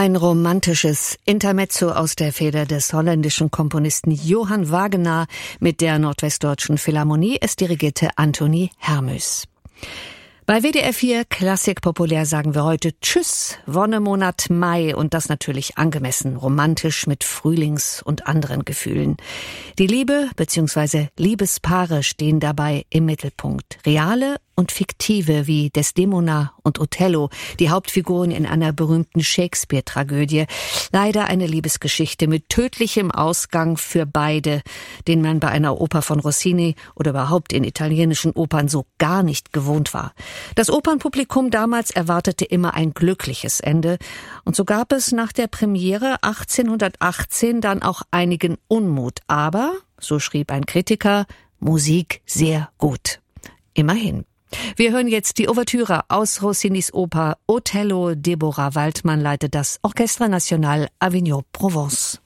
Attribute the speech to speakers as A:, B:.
A: Ein romantisches Intermezzo aus der Feder des holländischen Komponisten Johann Wagenaar mit der Nordwestdeutschen Philharmonie. Es dirigierte Anthony Hermüß. Bei WDR 4 Klassik populär sagen wir heute Tschüss, Wonnemonat Mai, und das natürlich angemessen, romantisch mit Frühlings- und anderen Gefühlen. Die Liebe bzw. Liebespaare stehen dabei im Mittelpunkt. Reale und fiktive wie Desdemona und Othello, die Hauptfiguren in einer berühmten Shakespeare-Tragödie. Leider eine Liebesgeschichte mit tödlichem Ausgang für beide, den man bei einer Oper von Rossini oder überhaupt in italienischen Opern so gar nicht gewohnt war. Das Opernpublikum damals erwartete immer ein glückliches Ende, und so gab es nach der Premiere 1818 dann auch einigen Unmut. Aber, so schrieb ein Kritiker, Musik sehr gut. Immerhin. Wir hören jetzt die Ouvertüre aus Rossinis Oper Othello. Deborah Waldmann leitet das Orchestre National Avignon Provence.